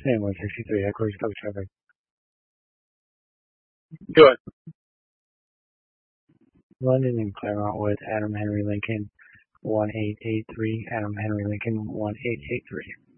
Sam 163, headquarters, public traffic. Do it. London and Claremont with Adam Henry Lincoln 1883, Adam Henry Lincoln 1883.